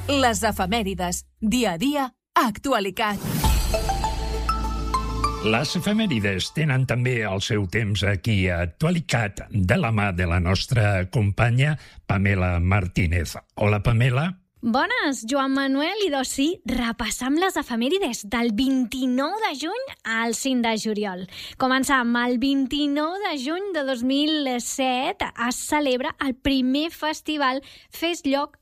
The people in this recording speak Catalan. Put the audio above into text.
Les efemèrides, dia a dia, a Actualicat. Les efemèrides tenen també el seu temps aquí a Actualicat, de la mà de la nostra companya Pamela Martínez. Hola, Pamela. Bones, Joan Manuel, i doncs sí, repassam les efemèrides del 29 de juny al 5 de juliol. Començam, el 29 de juny de 2007 es celebra el primer festival Fes Lloc